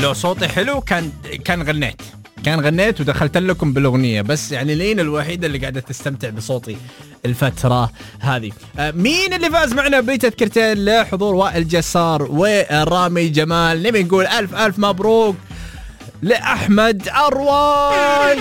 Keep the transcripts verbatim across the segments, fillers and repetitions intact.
لو صوتي حلو كان كان غنيت كان غنيت ودخلت لكم بالأغنية، بس يعني لين الوحيدة اللي قاعدة تستمتع بصوتي الفترة هذه. مين اللي فاز معنا بتذكرتين لحضور وائل جسار ورامي جمال؟ نبي نقول ألف ألف مبروك لأحمد أروش.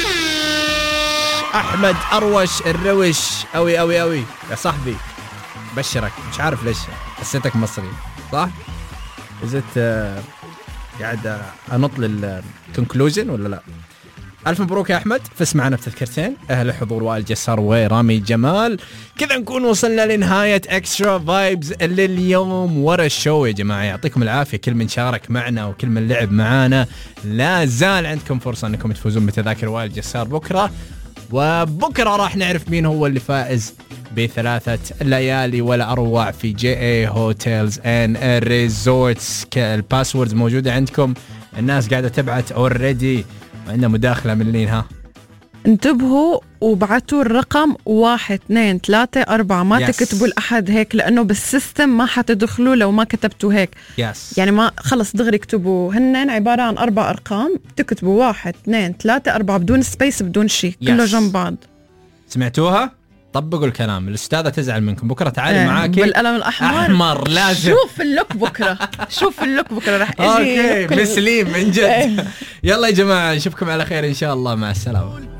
أحمد أروش الروش أوي أوي أوي يا صاحبي، بشرك. مش عارف ليش حسيتك مصري صح؟ إزت قاعد أنط للكونكلوجن ولا لا؟ ألف مبروك يا أحمد، فس معنا بتذكرتين أهل حضور وائل جسار ورامي جمال. كذا نكون وصلنا لنهاية إكسترا فايبز لليوم ورا الشو يا جماعة. يعطيكم العافية كل من شارك معنا وكل من لعب معانا. لا زال عندكم فرصة أنكم تفوزون بتذاكر وائل جسار بكرة، وبكرة راح نعرف مين هو اللي فائز بثلاثة ليالي ولا أروع في جي اي هوتيلز ان ريزورتس. الباسوردز موجودة عندكم، الناس قاعدة تبعت اوريدي. عندنا مداخلة من لين. ها انتبهوا وبعتوا الرقم واحد اثنين ثلاثة أربعة، ما yes. تكتبوا الأحد هيك لأنه بالسيستم ما حتدخلوا لو ما كتبتوا هيك. yes. يعني ما خلص دغري اكتبوا، هنن عبارة عن أربع أرقام، تكتبوا واحد اثنين ثلاثة أربعة بدون سبيس بدون شيء yes. كله جنب بعض. سمعتوها؟ طبقوا الكلام. الأستاذة تزعل منكم بكرة. تعالي اه معاكي بالقلم الأحمر أحمر لازم. شوف اللوك بكرة شوف اللوك بكرة رح اجي. اوكي مسليم من جد. يلا يا جماعة نشوفكم على خير إن شاء الله. مع السلامة.